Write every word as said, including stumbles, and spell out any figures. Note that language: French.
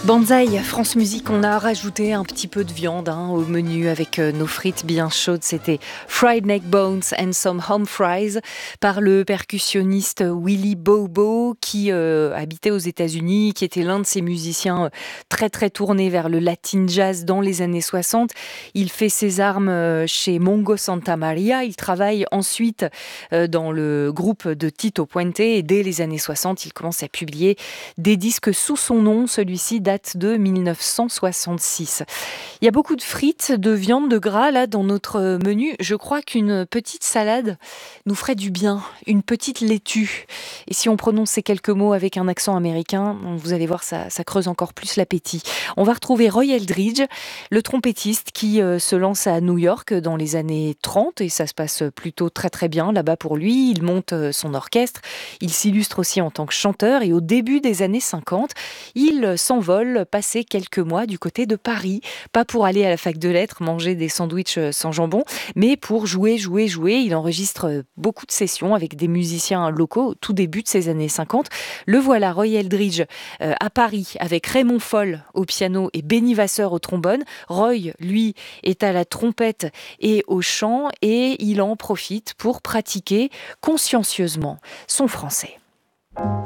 Banzai, France Musique, on a rajouté un petit peu de viande hein, au menu avec euh, nos frites bien chaudes. C'était Fried Neck Bones and Some Home Fries par le percussionniste Willie Bobo qui euh, habitait aux États-Unis, qui était l'un de ces musiciens euh, très très tournés vers le latin jazz dans les années soixante. Il fait ses armes euh, chez Mongo Santa Maria. Il travaille ensuite euh, dans le groupe de Tito Puente et dès les années soixante, il commence à publier des disques sous son nom. Celui-ci date de mille neuf cent soixante-six. Il y a beaucoup de frites, de viande, de gras là dans notre menu. Je crois qu'une petite salade nous ferait du bien, une petite laitue. Et si on prononce ces quelques mots avec un accent américain, vous allez voir, ça, ça creuse encore plus l'appétit. On va retrouver Roy Eldridge, le trompettiste qui euh, se lance à New York dans les années trente et ça se passe plutôt très très bien là-bas pour lui. Il monte euh, son orchestre, il s'illustre aussi en tant que chanteur et au début des années cinquante, il s'envole passer quelques mois du côté de Paris, pas pour aller à la fac de lettres, manger des sandwichs sans jambon, mais pour jouer, jouer, jouer. Il enregistre beaucoup de sessions avec des musiciens locaux au tout début de ces années cinquante. Le voilà, Roy Eldridge, euh, à Paris, avec Raymond Foll au piano et Benny Vasseur au trombone. Roy, lui, est à la trompette et au chant et il en profite pour pratiquer consciencieusement son français.